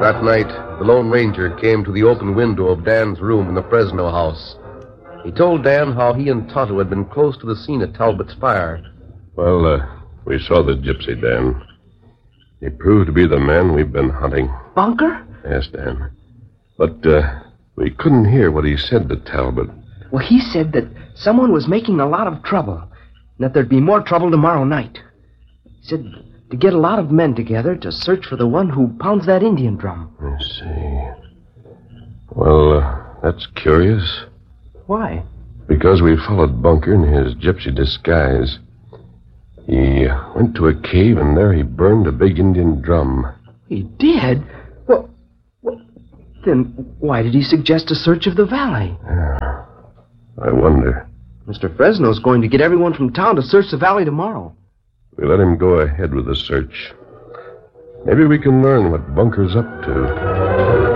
That night, the Lone Ranger came to the open window of Dan's room in the Fresno house. He told Dan how he and Tonto had been close to the scene of Talbot's fire. Well, we saw the gypsy, Dan. He proved to be the man we've been hunting. Bunker? Yes, Dan. But we couldn't hear what he said to Talbot. Well, he said that someone was making a lot of trouble, and that there'd be more trouble tomorrow night. He said to get a lot of men together to search for the one who pounds that Indian drum. I see. Well, that's curious. Why? Because we followed Bunker in his gypsy disguise. He went to a cave, and there he burned a big Indian drum. He did? Well, then why did he suggest a search of the valley? I wonder. Mr. Fresno's going to get everyone from town to search the valley tomorrow. We let him go ahead with the search. Maybe we can learn what Bunker's up to.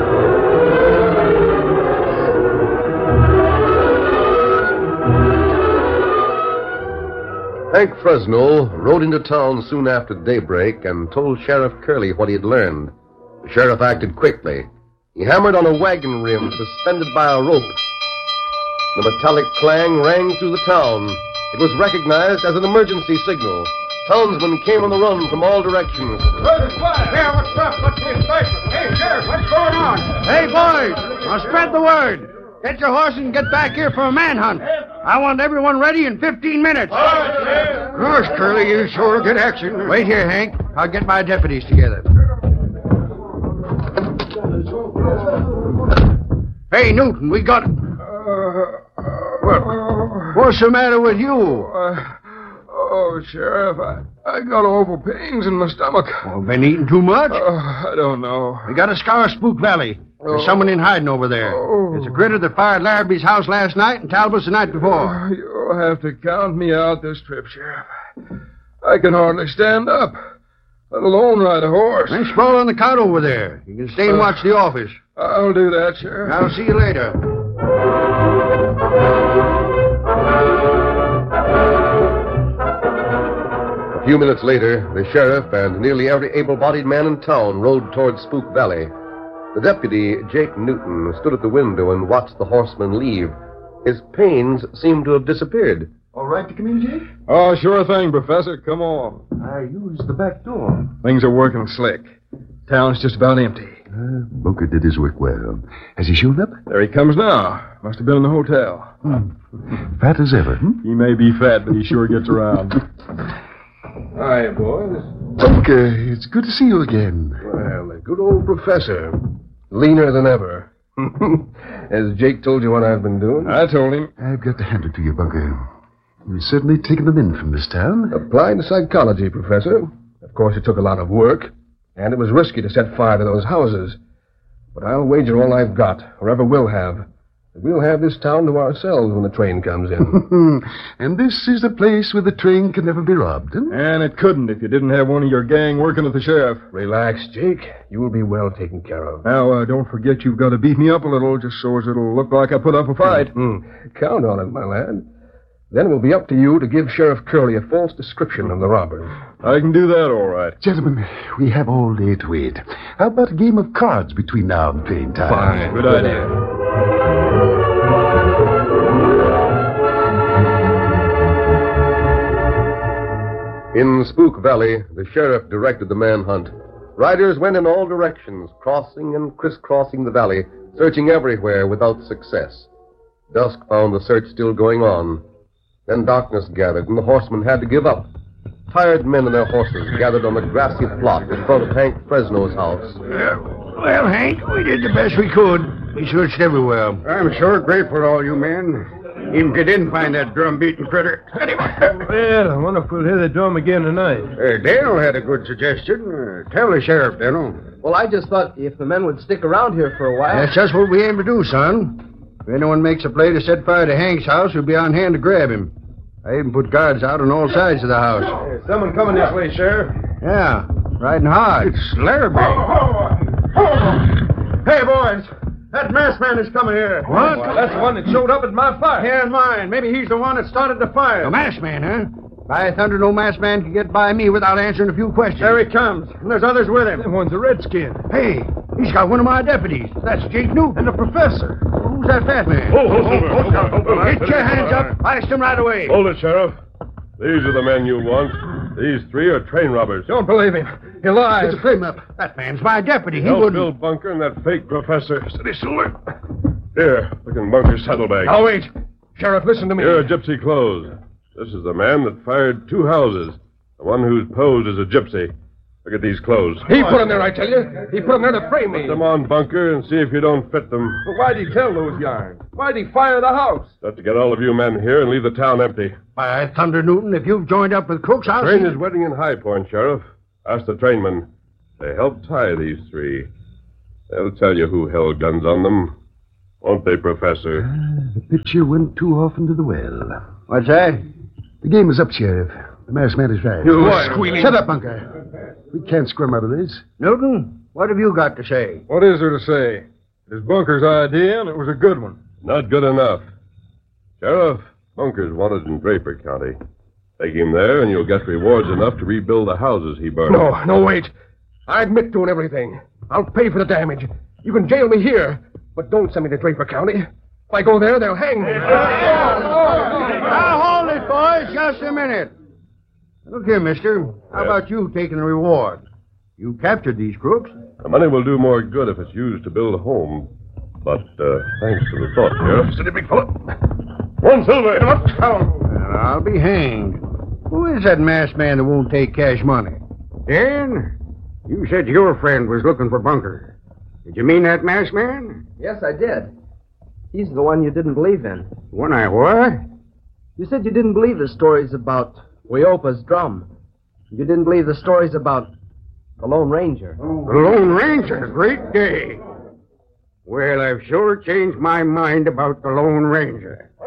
Hank Fresno rode into town soon after daybreak and told Sheriff Curley what he had learned. The sheriff acted quickly. He hammered on a wagon rim suspended by a rope. The metallic clang rang through the town. It was recognized as an emergency signal. Townsmen came on the run from all directions. Yeah, what's up? What's the excitement? Hey, Sheriff, what's going on? Hey, boys, now spread the word. Get your horse and get back here for a manhunt. I want everyone ready in 15 minutes. Gosh, Curly, you sure get action. Wait here, Hank. I'll get my deputies together. Hey, Newton, we got... What's the matter with you? Sheriff, I got awful pains in my stomach. Oh, been eating too much? I don't know. We got to scour Spook Valley. There's someone in hiding over there. It's a critter that fired Larrabee's house last night and Talbot's the night before. You'll have to count me out this trip, Sheriff. I can hardly stand up, let alone ride a horse. Then sprawl on the cot over there. You can stay and watch the office. I'll do that, Sheriff. I'll see you later. A few minutes later, the sheriff and nearly every able-bodied man in town rode toward Spook Valley. The deputy, Jake Newton, stood at the window and watched the horsemen leave. His pains seemed to have disappeared. All right to communicate? Oh, sure thing, Professor. Come on. I used the back door. Things are working slick. Town's just about empty. Bunker did his work well. Has he shown up? There he comes now. Must have been in the hotel. Fat as ever, He may be fat, but he sure gets around. Hi, boys. Bunker, it's good to see you again. Well, the good old professor. Leaner than ever. Has Jake told you what I've been doing? I told him. I've got to hand it to you, Bunker. You've certainly taken them in from this town. Applied psychology, Professor. Of course, it took a lot of work, and it was risky to set fire to those houses. But I'll wager all I've got, or ever will have, that we'll have this town to ourselves when the train comes in. And this is the place where the train can never be robbed, huh? And it couldn't if you didn't have one of your gang working at the sheriff. Relax, Jake. You will be well taken care of. Now, don't forget you've got to beat me up a little, just so as it'll look like I put up a fight. Count on it, my lad. Then it will be up to you to give Sheriff Curley a false description of the robbers. I can do that all right. Gentlemen, we have all day to wait. How about a game of cards between now and train time? Fine. Good idea. In Spook Valley, the sheriff directed the manhunt. Riders went in all directions, crossing and crisscrossing the valley, searching everywhere without success. Dusk found the search still going on. Then darkness gathered, and the horsemen had to give up. Tired men and their horses gathered on the grassy plot in front of Hank Fresno's house. Well, Hank, we did the best we could. We searched everywhere. I'm sure grateful to all you men. Even if you didn't find that drum-beating critter. Well, I wonder if we'll hear the drum again tonight. Dale had a good suggestion. Tell the sheriff, Dale. Well, I just thought if the men would stick around here for a while... That's just what we aim to do, son. If anyone makes a play to set fire to Hank's house, we'll be on hand to grab him. I even put guards out on all sides of the house. There's someone coming this way, Sheriff. Yeah, riding hard. It's Larrabee. Hey, boys. That masked man is coming here. What? Well, that's the one that showed up at my fire. Yeah, and mine. Maybe he's the one that started the fire. A masked man, huh? By thunder, no masked man can get by me without answering a few questions. There he comes. And there's others with him. That one's a redskin. Hey, He's got one of my deputies. That's Jake Newton. And the professor. Who's that fat man? Get your hands up. Arrest him right away. Hold it, Sheriff. These are the men you want. These three are train robbers. Don't believe him. He lies. It's a frame up. That man's my deputy. He Help wouldn't. Bill Bunker and that fake professor. Steady, Silver. Here, look in Bunker's saddlebag. Now, wait. Sheriff, listen to me. Here are gypsy clothes. This is the man that fired 2 houses. The one who's posed as a gypsy. Look at these clothes. He put them there, I tell you. He put them there to frame me. Put them on, Bunker, and see if you don't fit them. But why'd he tell those yarns? Why'd he fire the house? That's to get all of you men here and leave the town empty. By thunder, Newton, if you've joined up with crooks, I'll Train see is waiting in High Point, Sheriff. Ask the trainmen. They helped tie these 3. They'll tell you who held guns on them. Won't they, Professor? The pitcher went too often to the well. What's that? The game is up, Sheriff. The masked man is right. You squealing. Shut up, Bunker. We can't squirm out of this. Newton, what have you got to say? What is there to say? It was Bunker's idea, and it was a good one. Not good enough. Sheriff, Bunker's wanted in Draper County. Take him there, and you'll get rewards enough to rebuild the houses he burned. No, wait. I admit doing everything. I'll pay for the damage. You can jail me here, but don't send me to Draper County. If I go there, they'll hang me. Now, hold it, boys. Just a minute. Look here, mister. How about you taking the reward? You captured these crooks. The money will do more good if it's used to build a home. But, thanks to the thought, Sheriff. Steady, big fella. 1 silver. Well, I'll be hanged. Who is that masked man that won't take cash money? Dan, you said your friend was looking for Bunker. Did you mean that masked man? Yes, I did. He's the one you didn't believe in. One I what? You said you didn't believe the stories about Weopa's drum. You didn't believe the stories about the Lone Ranger. The Lone Ranger. Great day. Well, I've sure changed my mind about the Lone Ranger.